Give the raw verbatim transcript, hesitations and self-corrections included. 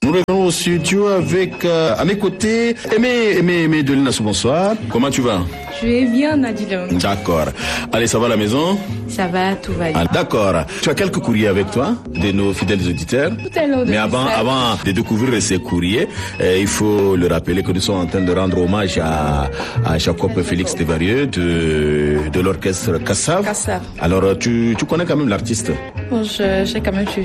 Nous revenons au studio avec, euh, à mes côtés, Aimé, Aimé, Aimé de Linassou, bonsoir. Comment tu vas? Je vais bien, Nadilong. D'accord. Allez, ça va à la maison? Ça va, tout va bien. Ah, d'accord. Tu as quelques courriers avec toi, de nos fidèles auditeurs. Mais avant, avant de découvrir ces courriers, euh, il faut le rappeler que nous sommes en train de rendre hommage à, à Jacob Félix Desvarieux de, de l'orchestre Kassav. Kassav. Alors, tu, tu connais quand même l'artiste? Bon, je, j'ai quand même suivi